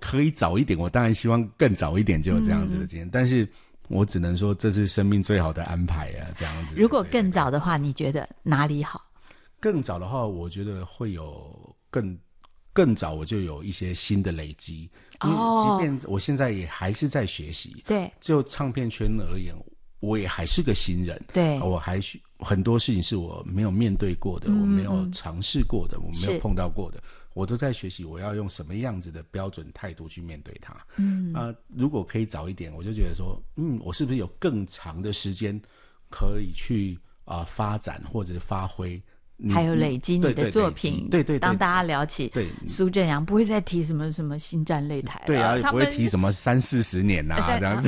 可以早一点，我当然希望更早一点就有这样子的经验，但是我只能说这是生命最好的安排啊，这样子。 如果更早的话，你觉得哪里好？ 更早的话，我觉得会有更早，我就有一些新的累积。因为即便我现在也还是在学习， 对， 就唱片圈而言，我也还是个新人， 对， 我还很多事情是我没有面对过的，我没有尝试过的，我没有碰到过的，我都在学习我要用什么样子的标准态度去面对它。如果可以早一点，我就觉得说，我是不是有更长的时间可以去发展或者是发挥。 还有累积你的作品， 对， 当大家聊起苏震阳，不会再提什么星战擂台了， 对啊，也不会提什么30-40年这样子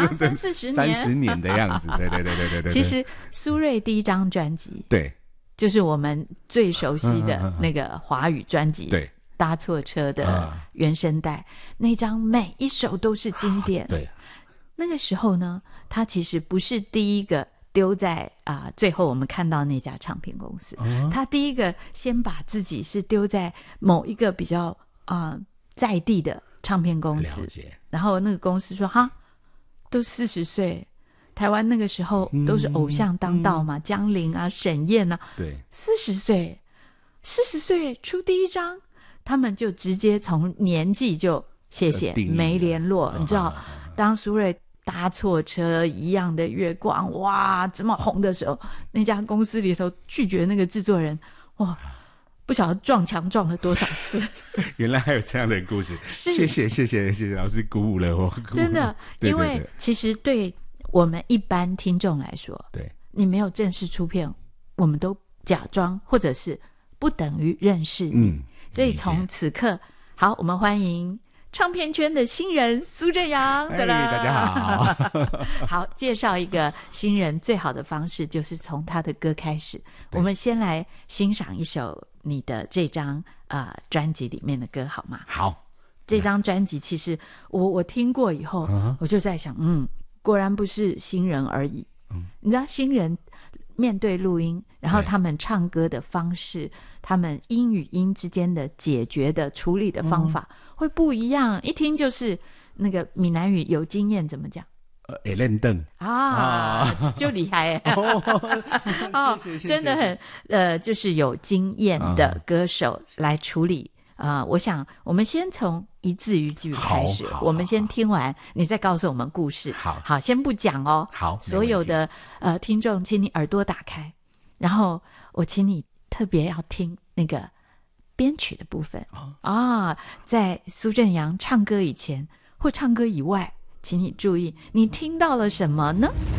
，30年的样子，对。 其实苏芮第一张专辑， 对， 就是我们最熟悉的那个华语专辑， 对， 搭错车的原声带，那张每一首都是经典。 对， 那个时候呢，他其实不是第一个丢在最后我们看到那家唱片公司，他第一个先把自己是丢在某一个比较在地的唱片公司， 了解。 然后那个公司说哈，都40岁，台湾那个时候都是偶像当道嘛，江玲啊、沈燕啊， 对 ，40岁出第一张，他们就直接从年纪就谢谢没联络，你知道，当苏芮搭错车一样的月光，哇，这么红的时候，那家公司里头拒绝那个制作人，哇，不晓得撞墙撞了多少次。 原来还有这样的故事，谢谢老师鼓舞了我， 真的，因为其实对我们一般听众来说， 对， 你没有正式出片，我们都假装或者是不等于认识你，所以从此刻，好，我们欢迎唱片圈的新人苏震阳。 大家好。 好，介绍一个新人最好的方式就是从他的歌开始。我们先来欣赏一首你的这张专辑里面的歌好吗？ 好， 这张专辑其实我听过以后，我就在想，果然不是新人而已。你知道新人面对录音，然后他们唱歌的方式，他们音与音之间的解决的处理的方法会不一样，一听就是那个闽南语有经验怎么讲？ 会认凳就厉害谢谢真的很就是有经验的歌手来处理我想我们先从一字一句开始，我们先听完，你再告诉我们故事。好，先不讲哦。 好， 所有的听众，请你耳朵打开，然后我请你特别要听那个编曲的部分在苏震阳唱歌以前或唱歌以外，请你注意，你听到了什么呢？